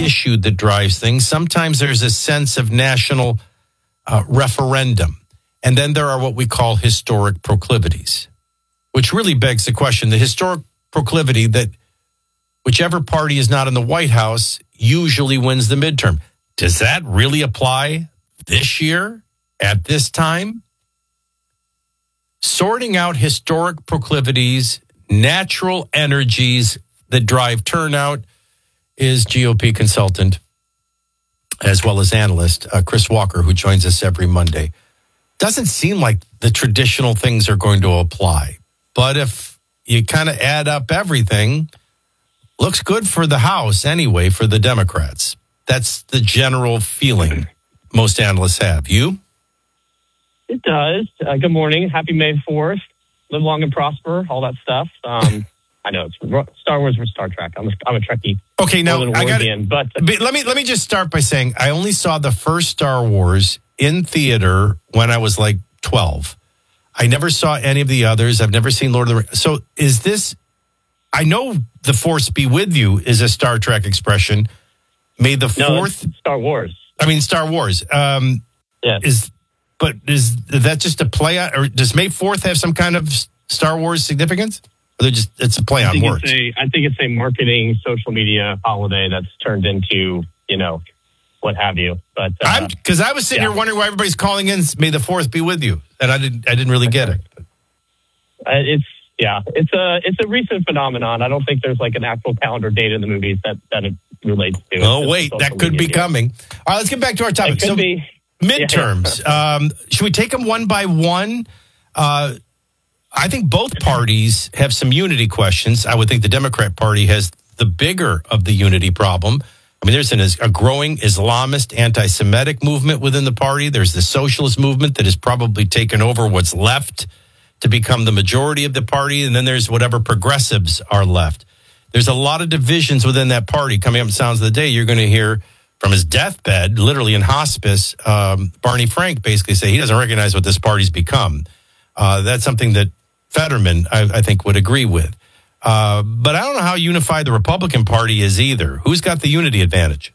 issue that drives things. Sometimes there's a sense of national referendum. And then there are what we call historic proclivities, which really begs the question, the historic proclivity that whichever party is not in the White House usually wins the midterm. Does that really apply this year at this time? Sorting out historic proclivities, natural energies that drive turnout is GOP consultant as well as analyst Chris Walker, who joins us every Monday. Doesn't seem like the traditional things are going to apply. But if you kind of add up everything, looks good for the House anyway, for the Democrats. That's the general feeling most analysts have. You? It does. Good morning. Happy May 4th. Live long and prosper, all that stuff. I know it's Star Wars versus Star Trek. I'm a Trekkie. Okay, now I got it. But let me just start by saying I only saw the first Star Wars in theater when I was like 12. I never saw any of the others. I've never seen Lord of the Rings. So is this? I know the Force be with you is a Star Trek expression. May the 4th. Star Wars. I mean Star Wars. Yeah. Is that just a play on, or does May 4th have some kind of Star Wars significance? Or it's a play on words? I think it's a marketing social media holiday that's turned into, what have you. But because I was sitting here wondering why everybody's calling in May the 4th be with you. And I didn't really get it. It's a recent phenomenon. I don't think there's like an actual calendar date in the movies that it relates to. Oh, wait, that could be coming. All right, let's get back to our topic. It could be. Midterms. Should we take them one by one? I think both parties have some unity questions. I would think the Democrat Party has the bigger of the unity problem. I mean, there's a growing Islamist, anti-Semitic movement within the party. There's the socialist movement that has probably taken over what's left to become the majority of the party. And then there's whatever progressives are left. There's a lot of divisions within that party. Coming up in Sounds of the Day, you're going to hear from his deathbed, literally in hospice, Barney Frank basically say he doesn't recognize what this party's become. That's something that Fetterman, I think, would agree with. But I don't know how unified the Republican Party is either. Who's got the unity advantage?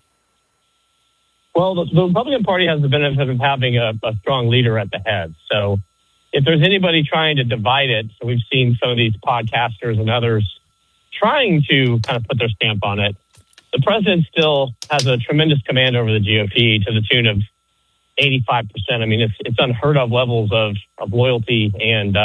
Well, the Republican Party has the benefit of having a strong leader at the head. So if there's anybody trying to divide it, so we've seen some of these podcasters and others trying to kind of put their stamp on it, the president still has a tremendous command over the GOP to the tune of 85%. I mean, it's unheard of levels of loyalty and,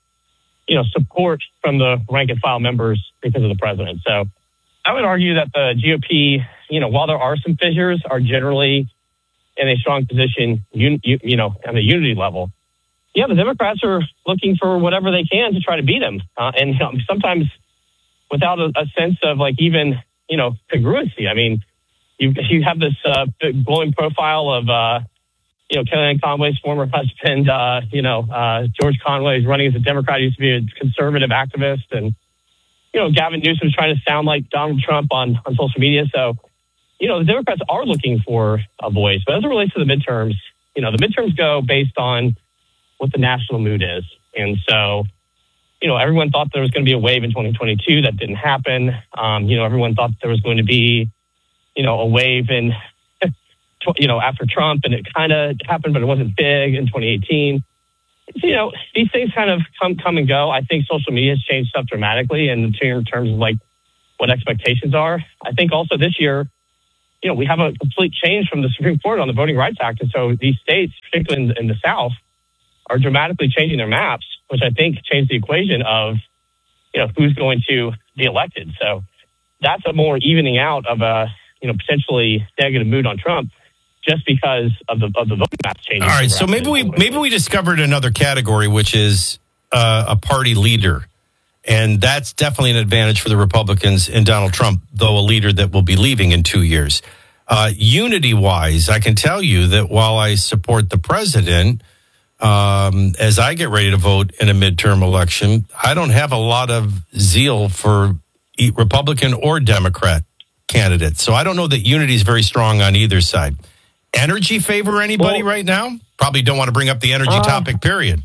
support from the rank and file members because of the president. So I would argue that the GOP, while there are some fissures, are generally in a strong position, on the unity level. Yeah, the Democrats are looking for whatever they can to try to beat them. And sometimes without a sense of even congruency. I mean, you have this glowing profile of, Kellyanne Conway's former husband, George Conway is running as a Democrat. He used to be a conservative activist. And, Gavin Newsom's trying to sound like Donald Trump on social media. So, the Democrats are looking for a voice. But as it relates to the midterms, the midterms go based on what the national mood is. And so, everyone thought there was going to be a wave in 2022. That didn't happen. Everyone thought there was going to be, a wave in, after Trump, and it kind of happened, but it wasn't big in 2018. So, these things kind of come and go. I think social media has changed stuff dramatically in terms of what expectations are. I think also this year, we have a complete change from the Supreme Court on the Voting Rights Act. And so these states, particularly in the South, are dramatically changing their maps, which I think changed the equation of, who's going to be elected. So that's a more evening out of a, potentially negative mood on Trump just because of the voting maps changing. All right. So maybe we discovered another category, which is a party leader. And that's definitely an advantage for the Republicans and Donald Trump, though a leader that will be leaving in 2 years. Unity-wise, I can tell you that while I support the president, as I get ready to vote in a midterm election, I don't have a lot of zeal for Republican or Democrat candidates. So I don't know that unity is very strong on either side. Energy favor anybody right now? Probably don't want to bring up the energy topic, period.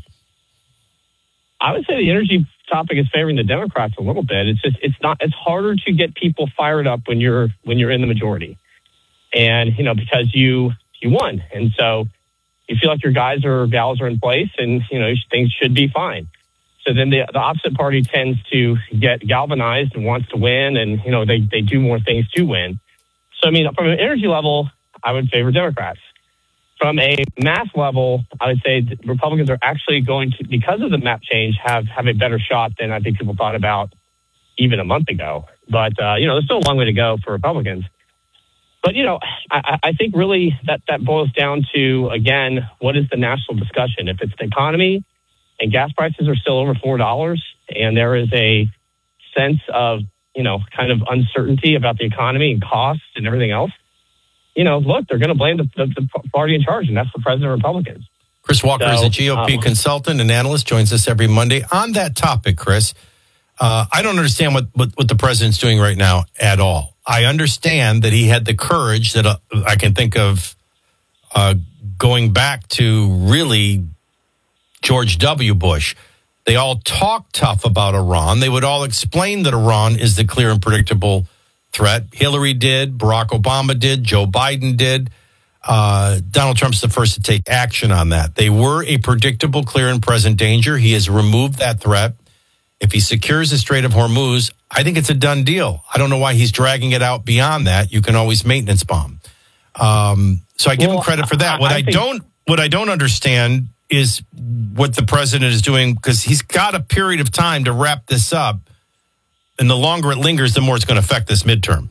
I would say the energy topic is favoring the Democrats a little bit. It's harder to get people fired up when you're in the majority. and because you won, and so you feel like your guys or gals are in place, and things should be fine. So then the opposite party tends to get galvanized and wants to win, and they do more things to win. So from an energy level, I would favor Democrats. From a mass level, I would say Republicans are actually going to, because of the map change, have a better shot than I think people thought about even a month ago. But there's still a long way to go for Republicans. But I think really that boils down to, again, what is the national discussion? If it's the economy and gas prices are still over $4, and there is a sense of kind of uncertainty about the economy and costs and everything else, look, they're going to blame the party in charge, and that's the president of Republicans. Chris Walker is a GOP consultant and analyst, joins us every Monday. On that topic, Chris, I don't understand what the president's doing right now at all. I understand that he had the courage that I can think of going back to really George W. Bush. They all talk tough about Iran. They would all explain that Iran is the clear and predictable threat. Hillary did, Barack Obama did, Joe Biden did. Donald Trump's the first to take action on that. They were a predictable, clear, and present danger. He has removed that threat. If he secures the Strait of Hormuz, I think it's a done deal. I don't know why he's dragging it out beyond that. You can always maintenance bomb. So I give him credit for that. What I don't understand is what the president is doing, because he's got a period of time to wrap this up. And the longer it lingers, the more it's going to affect this midterm.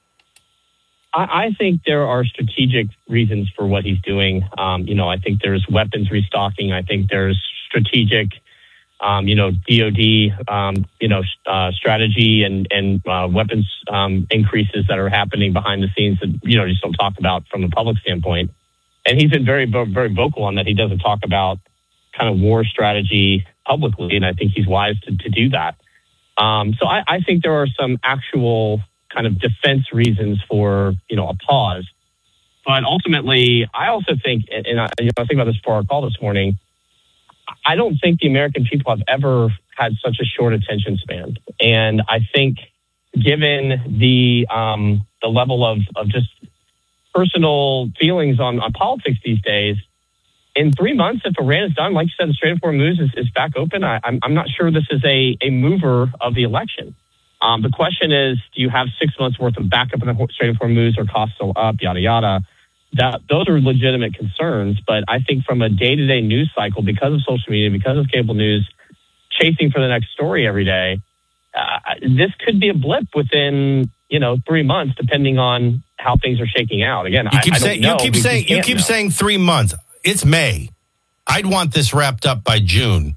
I think there are strategic reasons for what he's doing. I think there's weapons restocking. I think there's strategic, DOD, strategy and weapons increases that are happening behind the scenes that, just don't talk about from a public standpoint. And he's been very, very vocal on that. He doesn't talk about kind of war strategy publicly, and I think he's wise to do that. So I think there are some actual kind of defense reasons for, a pause. But ultimately, I also think, and I think about this before our call this morning, I don't think the American people have ever had such a short attention span. And I think given the level of just personal feelings on politics these days, in 3 months, if Iran is done, like you said, the Strait of Hormuz is back open, I'm not sure this is a mover of the election. The question is, do you have 6 months worth of backup in the Strait of Hormuz, or costs still up, yada, yada? Those are legitimate concerns. But I think from a day-to-day news cycle, because of social media, because of cable news, chasing for the next story every day, this could be a blip within, 3 months, depending on how things are shaking out. Again, I don't know. You keep saying 3 months. It's May. I'd want this wrapped up by June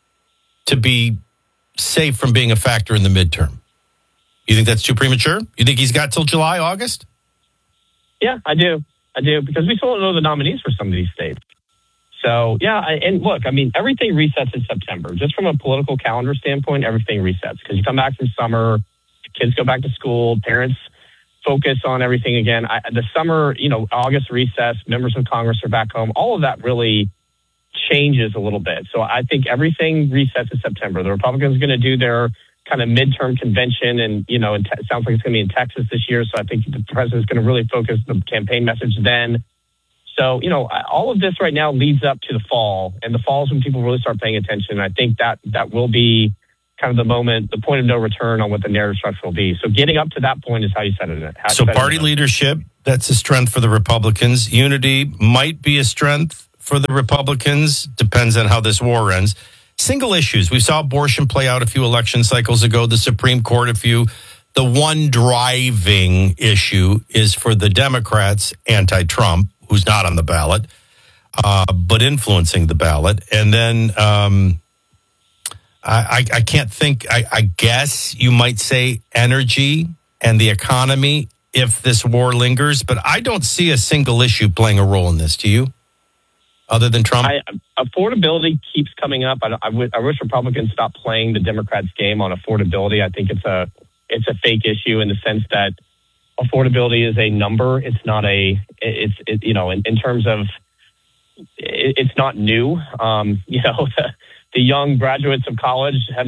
to be safe from being a factor in the midterm. You think that's too premature? You think he's got till July, August? Yeah, I do, because we still don't know the nominees for some of these states. So, yeah, and look, everything resets in September. Just from a political calendar standpoint, everything resets, because you come back from summer, kids go back to school, parents focus on everything again. The summer, August recess, members of Congress are back home. All of that really changes a little bit. So I think everything resets in September. The Republicans are going to do their kind of midterm convention, and, it sounds like it's going to be in Texas this year. So I think the president's going to really focus the campaign message then. So, all of this right now leads up to the fall, and the fall is when people really start paying attention. And I think that will be kind of the moment, the point of no return on what the narrative structure will be. So getting up to that point is how you set it. So party leadership, that's a strength for the Republicans. Unity might be a strength for the Republicans. Depends on how this war ends. Single issues. We saw abortion play out a few election cycles ago. The Supreme Court, the one driving issue is for the Democrats, anti-Trump, who's not on the ballot, but influencing the ballot. And then I can't think, I guess you might say energy and the economy if this war lingers, but I don't see a single issue playing a role in this. Do you? Other than Trump? Affordability keeps coming up. I wish Republicans stopped playing the Democrats' game on affordability. I think it's a fake issue in the sense that affordability is a number. It's not in terms of, it's not new. The young graduates of college I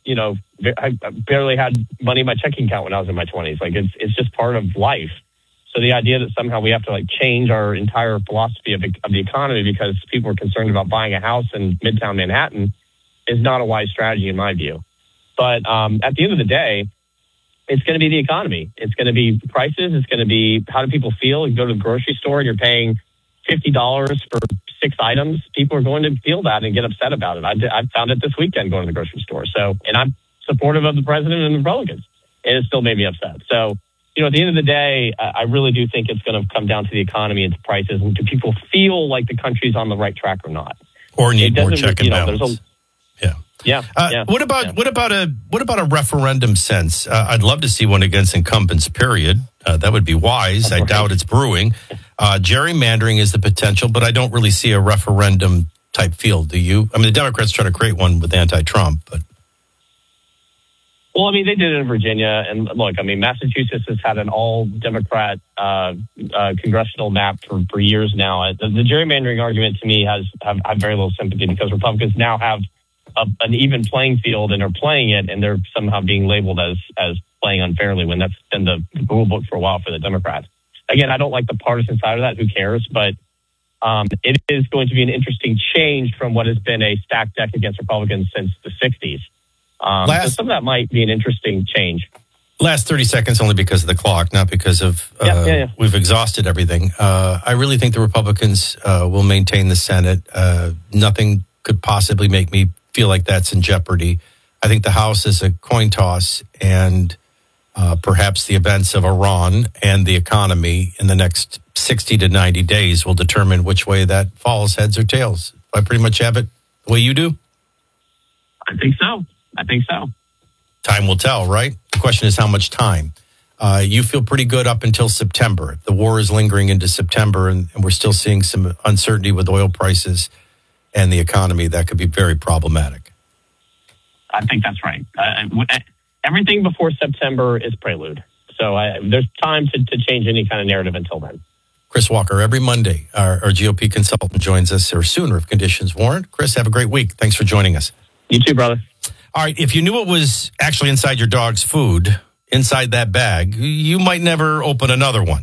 barely had money in my checking account when I was in my 20s. Like it's just part of life. So the idea that somehow we have to change our entire philosophy of the economy because people are concerned about buying a house in Midtown Manhattan is not a wise strategy in my view. But at the end of the day, it's going to be the economy. It's going to be prices. It's going to be how do people feel? You go to the grocery store and you're paying $50 for 6 items. People are going to feel that and get upset about it. I found it this weekend going to the grocery store. And I'm supportive of the president and the Republicans, and it still made me upset. So, at the end of the day, I really do think it's going to come down to the economy and to prices, and do people feel like the country's on the right track or not, or need more check and balance. Yeah. What about a referendum sense? I'd love to see one against incumbents. Period. That would be wise. I doubt it's brewing. Gerrymandering is the potential, but I don't really see a referendum type feel. Do you? I mean, the Democrats try to create one with anti-Trump, but. Well, I mean, they did it in Virginia, and look, I mean, Massachusetts has had an all-Democrat congressional map for years now. The gerrymandering argument to me has very little sympathy because Republicans now have an even playing field and are playing it, and they're somehow being labeled as playing unfairly when that's been the rule book for a while for the Democrats. Again, I don't like the partisan side of that. Who cares? But it is going to be an interesting change from what has been a stacked deck against Republicans since the 60s. So some of that might be an interesting change. Last 30 seconds, only because of the clock, not because of we've exhausted everything. I really think the Republicans will maintain the Senate. Nothing could possibly make me feel like that's in jeopardy. I think the House is a coin toss, and perhaps the events of Iran and the economy in the next 60 to 90 days will determine which way that falls, heads or tails. I pretty much have it the way you do? I think so. Time will tell, right? The question is how much time. You feel pretty good up until September. The war is lingering into September, and we're still seeing some uncertainty with oil prices and the economy. That could be very problematic. I think that's right. Everything before September is prelude. So there's time to change any kind of narrative until then. Chris Walker, every Monday, our GOP consultant joins us, or sooner if conditions warrant. Chris, have a great week. Thanks for joining us. You too, brother. All right, if you knew what was actually inside your dog's food, inside that bag, you might never open another one.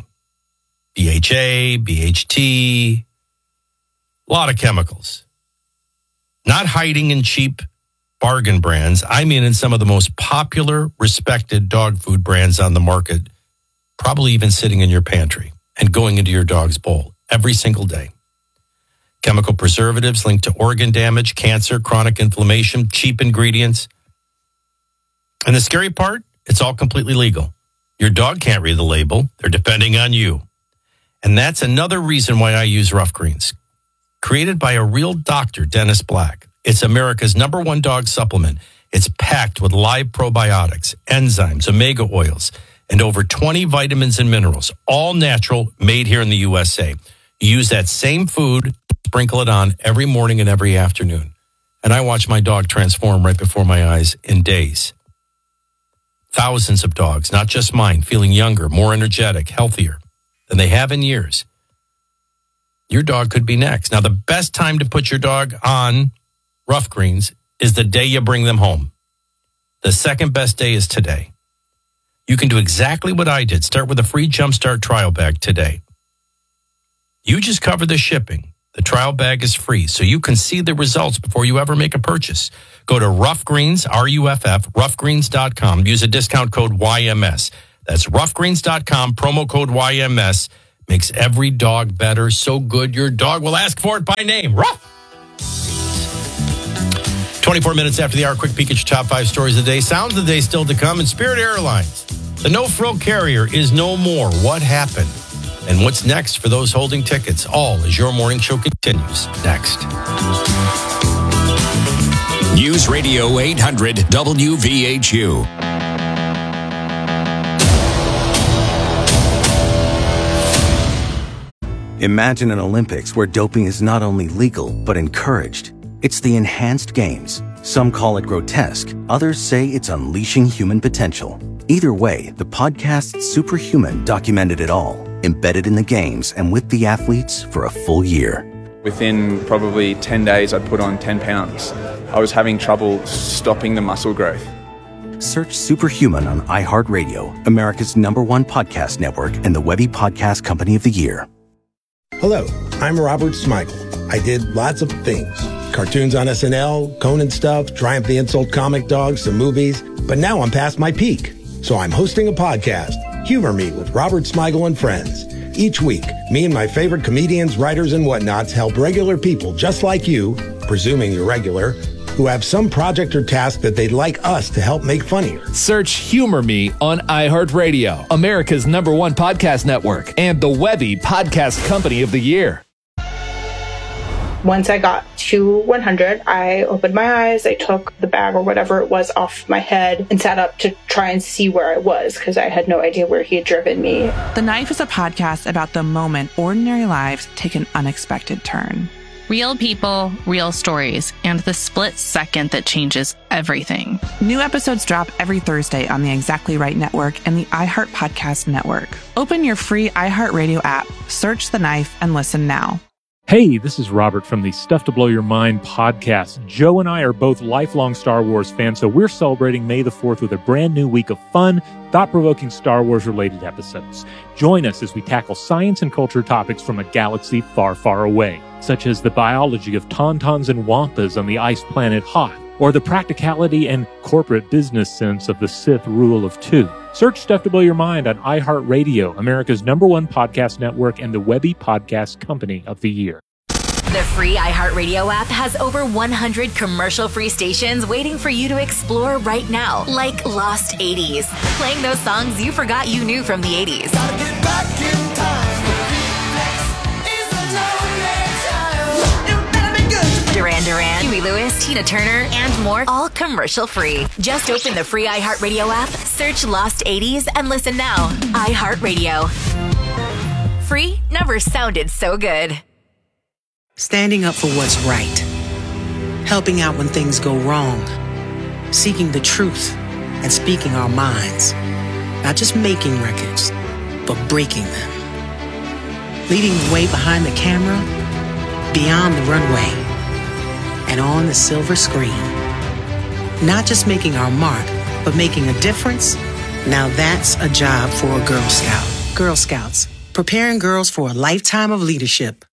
BHA, BHT, a lot of chemicals. Not hiding in cheap bargain brands. I mean in some of the most popular, respected dog food brands on the market, probably even sitting in your pantry and going into your dog's bowl every single day. Chemical preservatives linked to organ damage, cancer, chronic inflammation, cheap ingredients. And the scary part, it's all completely legal. Your dog can't read the label. They're depending on you. And that's another reason why I use Rough Greens. Created by a real doctor, Dennis Black. It's America's #1 dog supplement. It's packed with live probiotics, enzymes, omega oils, and over 20 vitamins and minerals, all natural, made here in the USA. You use that same food, sprinkle it on every morning and every afternoon. And I watch my dog transform right before my eyes in days. Thousands of dogs, not just mine, feeling younger, more energetic, healthier than they have in years. Your dog could be next. Now, the best time to put your dog on Rough Greens is the day you bring them home. The second best day is today. You can do exactly what I did. Start with a free Jumpstart trial bag today. You just cover the shipping. The trial bag is free, so you can see the results before you ever make a purchase. Go to Rough Greens, RUFF, roughgreens.com. Use a discount code YMS. That's roughgreens.com, promo code YMS. Makes every dog better, so good your dog will ask for it by name. Rough! 24 minutes after the hour, quick peek at your top 5 stories of the day. Sounds of the day still to come. And Spirit Airlines, the no-frill carrier, is no more. What happened? And what's next for those holding tickets? All as your morning show continues. Next. News Radio 800 WVHU. Imagine an Olympics where doping is not only legal, but encouraged. It's the Enhanced Games. Some call it grotesque. Others say it's unleashing human potential. Either way, the podcast Superhuman documented it all, embedded in the games and with the athletes for a full year. Within probably 10 days, I'd put on 10 pounds. I was having trouble stopping the muscle growth. Search Superhuman on iHeartRadio, America's #1 podcast network and the Webby Podcast Company of the Year. Hello, I'm Robert Smigel. I did lots of things. Cartoons on SNL, Conan stuff, Triumph the Insult comic dogs, some movies. But now I'm past my peak. So I'm hosting a podcast, Humor Me with Robert Smigel and Friends. Each week, me and my favorite comedians, writers, and whatnots help regular people just like you, presuming you're regular, who have some project or task that they'd like us to help make funnier. Search Humor Me on iHeartRadio, America's #1 podcast network, and the Webby Podcast Company of the Year. Once I got to 100, I opened my eyes, I took the bag or whatever it was off my head and sat up to try and see where I was because I had no idea where he had driven me. The Knife is a podcast about the moment ordinary lives take an unexpected turn. Real people, real stories, and the split second that changes everything. New episodes drop every Thursday on the Exactly Right Network and the iHeart Podcast Network. Open your free iHeartRadio app, search The Knife, and listen now. Hey, this is Robert from the Stuff to Blow Your Mind podcast. Joe and I are both lifelong Star Wars fans, so we're celebrating May the 4th with a brand new week of fun, thought-provoking Star Wars-related episodes. Join us as we tackle science and culture topics from a galaxy far, far away, such as the biology of tauntauns and wampas on the ice planet Hoth, or the practicality and corporate business sense of the Sith Rule of Two. Search Stuff to Blow Your Mind on iHeartRadio, America's #1 podcast network and the Webby Podcast Company of the Year. The free iHeartRadio app has over 100 commercial-free stations waiting for you to explore right now, like Lost 80s, playing those songs you forgot you knew from the 80s. Gotta get back in time. Duran Duran, Huey Lewis, Tina Turner, and more, all commercial-free. Just open the free iHeartRadio app, search Lost 80s, and listen now. iHeartRadio. Free never sounded so good. Standing up for what's right. Helping out when things go wrong. Seeking the truth and speaking our minds. Not just making records, but breaking them. Leading the way behind the camera, beyond the runway, and on the silver screen. Not just making our mark, but making a difference. Now that's a job for a Girl Scout. Girl Scouts, preparing girls for a lifetime of leadership.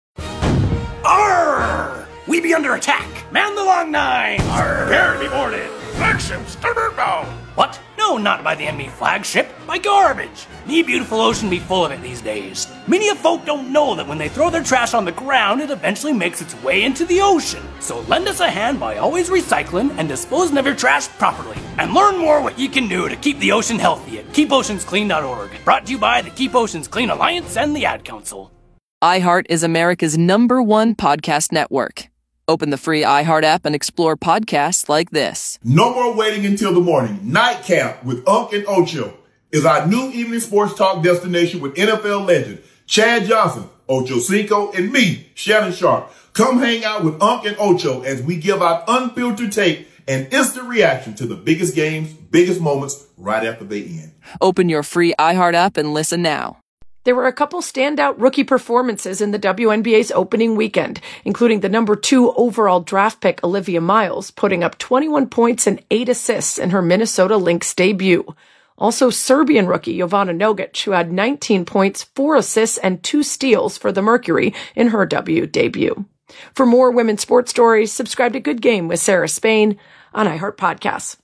Arr! We be under attack. Man the long nine. Arr! Prepare to be boarded. Flagship starboard bow. What? No, not by the enemy flagship. By garbage. Me beautiful ocean be full of it these days. Many of folk don't know that when they throw their trash on the ground, it eventually makes its way into the ocean. So lend us a hand by always recycling and disposing of your trash properly. And learn more what you can do to keep the ocean healthy at keepoceansclean.org. Brought to you by the Keep Oceans Clean Alliance and the Ad Council. iHeart is America's #1 podcast network. Open the free iHeart app and explore podcasts like this. No more waiting until the morning. Nightcap with Unc and Ocho is our new evening sports talk destination with NFL legend Chad Johnson, Ocho Cinco, and me, Shannon Sharp. Come hang out with Unc and Ocho as we give out unfiltered take and instant reaction to the biggest games, biggest moments right after they end. Open your free iHeart app and listen now. There were a couple standout rookie performances in the WNBA's opening weekend, including the number 2 overall draft pick Olivia Miles, putting up 21 points and 8 assists in her Minnesota Lynx debut. Also Serbian rookie Jovana Nogic, who had 19 points, 4 assists, and 2 steals for the Mercury in her debut. For more women's sports stories, subscribe to Good Game with Sarah Spain on iHeart Podcasts.